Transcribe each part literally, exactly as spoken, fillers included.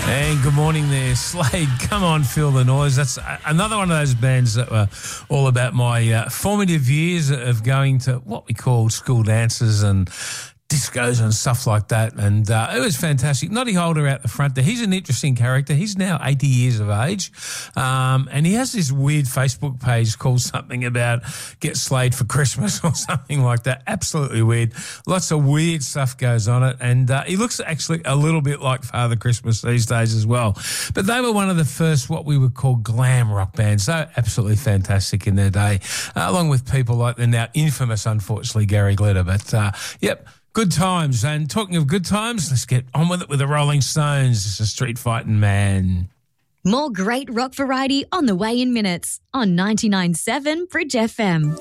And good morning there, Slade. Come on, feel the noise. That's another one of those bands that were all about my uh, formative years of going to what we called school dances and discos and stuff like that, and uh, it was fantastic. Noddy Holder out the front there. He's an interesting character. He's now eighty years of age, um, and he has this weird Facebook page called something about Get Slayed for Christmas or something like that. Absolutely weird. Lots of weird stuff goes on it, and uh, he looks actually a little bit like Father Christmas these days as well. But they were one of the first what we would call glam rock bands. So absolutely fantastic in their day, uh, along with people like the now infamous, unfortunately, Gary Glitter. But, uh, yep, good times. And talking of good times, let's get on with it with the Rolling Stones. It's a street fighting man. More great rock variety on the way in minutes on ninety-nine point seven Bridge F M.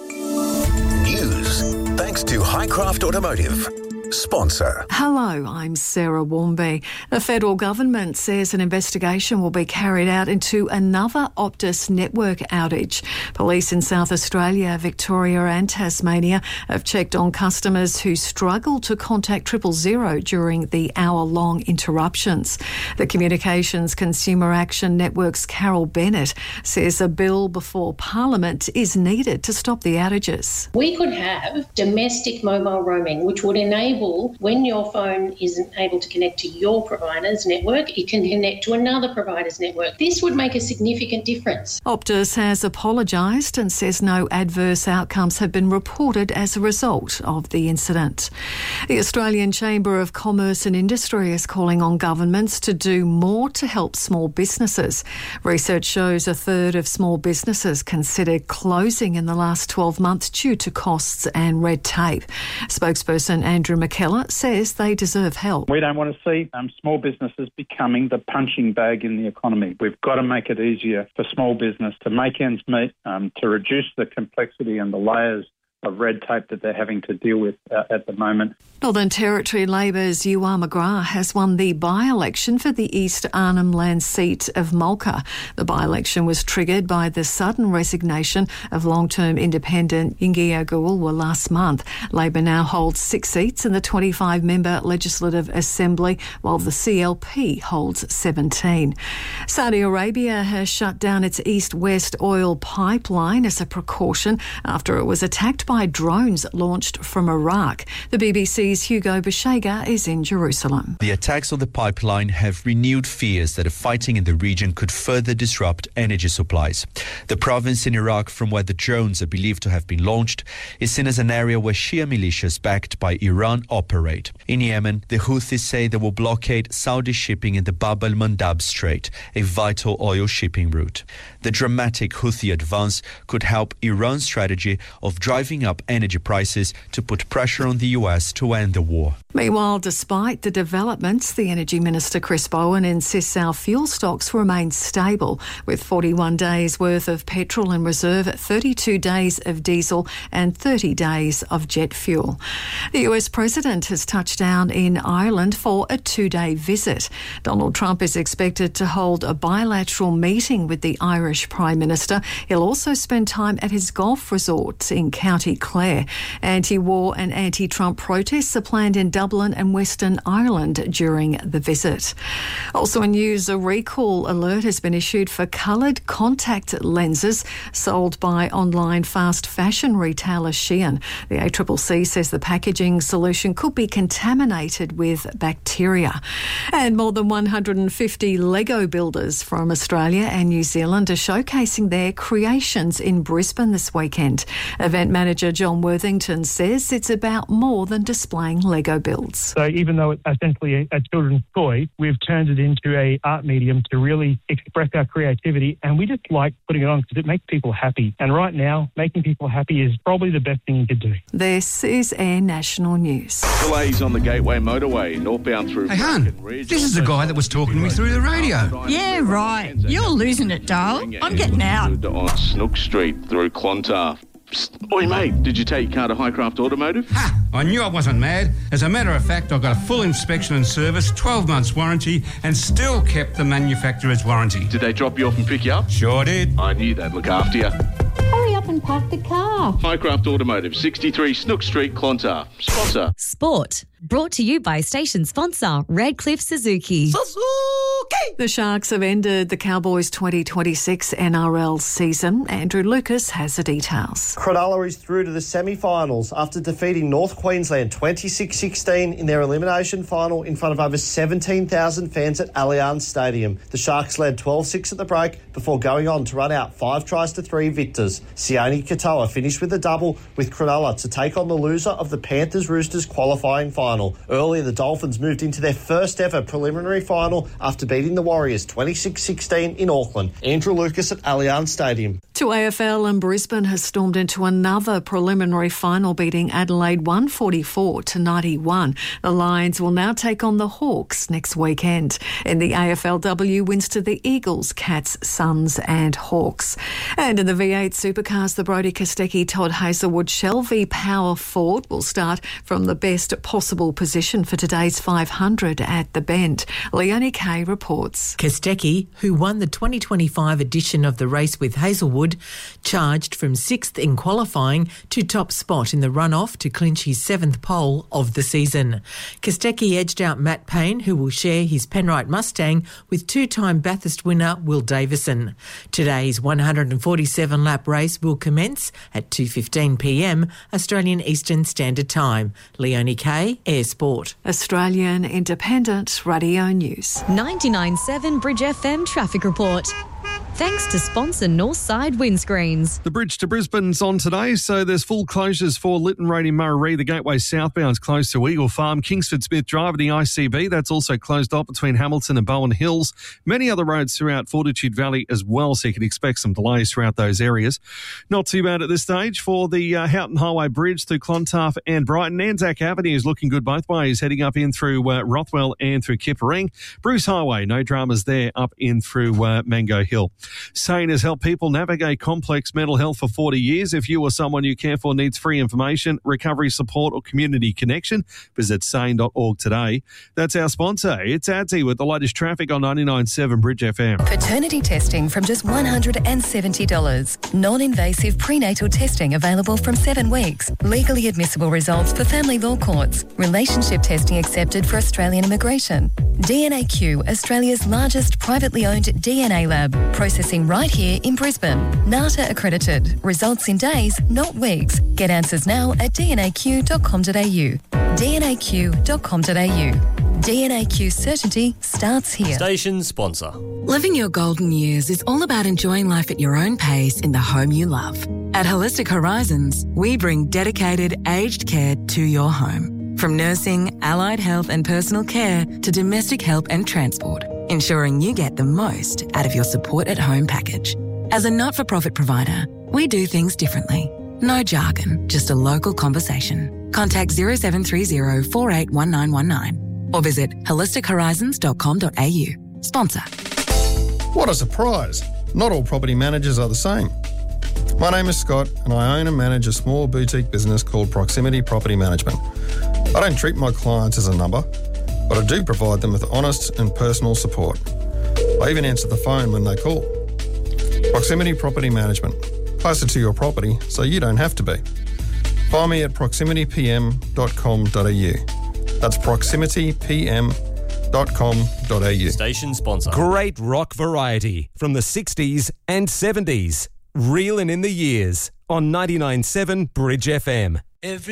News thanks to Highcraft Automotive. Sponsor. Hello, I'm Sarah Warmby. The federal government says an investigation will be carried out into another Optus network outage. Police in South Australia, Victoria and Tasmania have checked on customers who struggled to contact triple zero during the hour-long interruptions. The Communications Consumer Action Network's Carol Bennett says a bill before Parliament is needed to stop the outages. We could have domestic mobile roaming, which would enable when your phone isn't able to connect to your provider's network, it can connect to another provider's network. This would make a significant difference. Optus has apologised and says no adverse outcomes have been reported as a result of the incident. The Australian Chamber of Commerce and Industry is calling on governments to do more to help small businesses. Research shows a third of small businesses considered closing in the last twelve months due to costs and red tape. Spokesperson Andrew McKellar says they deserve help. We don't want to see um, small businesses becoming the punching bag in the economy. We've got to make it easier for small business to make ends meet, um, to reduce the complexity and the layers of red tape that they're having to deal with uh, at the moment. Northern Territory Labor's Ewan McGrath has won the by-election for the East Arnhem Land seat of Mulca. The by-election was triggered by the sudden resignation of long-term independent Yingiya Gawulwa last month. Labor now holds six seats in the twenty-five member Legislative Assembly, while the C L P holds seventeen. Saudi Arabia has shut down its east-west oil pipeline as a precaution after it was attacked by drones launched from Iraq. The B B C's Hugo Bashega is in Jerusalem. The attacks on the pipeline have renewed fears that the fighting in the region could further disrupt energy supplies. The province in Iraq from where the drones are believed to have been launched is seen as an area where Shia militias backed by Iran operate. In Yemen, the Houthis say they will blockade Saudi shipping in the Bab al-Mandab Strait, a vital oil shipping route. The dramatic Houthi advance could help Iran's strategy of driving up energy prices to put pressure on the U S to end the war. Meanwhile, despite the developments, the Energy Minister Chris Bowen insists our fuel stocks remain stable, with forty-one days worth of petrol in reserve, thirty-two days of diesel and thirty days of jet fuel. The U S President has touched down in Ireland for a two-day visit. Donald Trump is expected to hold a bilateral meeting with the Irish Prime Minister. He'll also spend time at his golf resort in County Clare. Anti-war and anti-Trump protests are planned in Dublin and Western Ireland during the visit. Also in news, a recall alert has been issued for coloured contact lenses sold by online fast fashion retailer Shein. The A C C C says the packaging solution could be contaminated with bacteria. And more than one hundred fifty Lego builders from Australia and New Zealand are showcasing their creations in Brisbane this weekend. Event manager John Worthington says it's about more than displaying Lego builds. So even though it's essentially a, a children's toy, we've turned it into a art medium to really express our creativity, and we just like putting it on because it makes people happy. And right now, making people happy is probably the best thing you could do. This is Air National News. Delays on the Gateway Motorway, northbound through... Hey, hun, this is the guy that was talking to me through the radio. Yeah, right. You're losing it, Dale. I'm getting out. On Snook Street through Clontarf. Psst. Oi, mate, did you take your car to Highcraft Automotive? Ha! I knew I wasn't mad. As a matter of fact, I got a full inspection and service, twelve months warranty, and still kept the manufacturer's warranty. Did they drop you off and pick you up? Sure did. I knew they'd look after you. Hurry up and park the car. Highcraft Automotive, sixty-three Snook Street, Clontarf. Sponsor. Sport Brought to you by station sponsor Redcliffe Suzuki. Suzuki! The Sharks have ended the Cowboys twenty twenty-six N R L season. Andrew Lucas has the details. Cronulla is through to the semi-finals after defeating North Queensland twenty-six sixteen in their elimination final in front of over seventeen thousand fans at Allianz Stadium. The Sharks led twelve six at the break before going on to run out five tries to three victors. Sione Katoa finished with a double, with Cronulla to take on the loser of the Panthers-Roosters qualifying final. Earlier, the Dolphins moved into their first ever preliminary final after beating the Warriors twenty-six sixteen in Auckland. Andrew Lucas at Allianz Stadium. To A F L, and Brisbane has stormed into another preliminary final, beating Adelaide one forty-four to ninety-one. The Lions will now take on the Hawks next weekend. In the A F L W, wins to the Eagles, Cats, Suns and Hawks. And in the V eight Supercars, the Brodie Kostecki Todd Hazelwood Shelby Power Ford will start from the best possible position for today's five hundred at the Bend. Leonie Kay reports. Kostecki, who won the twenty twenty-five edition of the race with Hazelwood, charged from sixth in qualifying to top spot in the runoff to clinch his seventh pole of the season. Kostecki edged out Matt Payne, who will share his Penrite Mustang with two-time Bathurst winner Will Davison. Today's one hundred forty-seven lap race will commence at two fifteen p m Australian Eastern Standard Time. Leonie Kay, Air Sport. Australian Independent Radio News. ninety-nine point seven Bridge F M Traffic Report. Thanks to sponsor Northside Windscreens. The bridge to Brisbane's on today, so there's full closures for Lytton Road in Murray. The Gateway southbound's closed to Eagle Farm. Kingsford Smith Drive at the I C B, that's also closed off between Hamilton and Bowen Hills. Many other roads throughout Fortitude Valley as well, so you can expect some delays throughout those areas. Not too bad at this stage for the uh, Houghton Highway Bridge through Clontarf and Brighton. Anzac Avenue is looking good both ways, heading up in through uh, Rothwell and through Kippering. Bruce Highway, no dramas there, up in through uh, Mango Hill. Sane has helped people navigate complex mental health for forty years. If you or someone you care for needs free information, recovery support or community connection, visit sane dot org today. That's our sponsor. It's Adzi with the latest traffic on ninety-nine point seven Bridge F M. Paternity testing from just one hundred seventy dollars. Non-invasive prenatal testing available from seven weeks. Legally admissible results for family law courts. Relationship testing accepted for Australian immigration. D N A Q, Australia's largest privately owned D N A lab, processing right here in Brisbane. NATA accredited. Results in days, not weeks. Get answers now at d n a q dot com dot a u. d n a q dot com dot a u. D N A Q certainty starts here. Station sponsor. Living your golden years is all about enjoying life at your own pace in the home you love. At Holistic Horizons, we bring dedicated aged care to your home. From nursing, allied health and personal care to domestic help and transport, ensuring you get the most out of your support at home package. As a not-for-profit provider, we do things differently. No jargon, just a local conversation. Contact zero seven three zero four eight one nine one nine or visit holistic horizons dot com dot a u. Sponsor. What a surprise. Not all property managers are the same. My name is Scott and I own and manage a small boutique business called Proximity Property Management. I don't treat my clients as a number, but I do provide them with honest and personal support. I even answer the phone when they call. Proximity Property Management. Closer to your property so you don't have to be. Find me at proximity p m dot com dot a u. That's proximity p m dot com dot a u. Station sponsor. Great rock variety from the sixties and seventies. Reelin' in the years on ninety-nine point seven Bridge F M. Every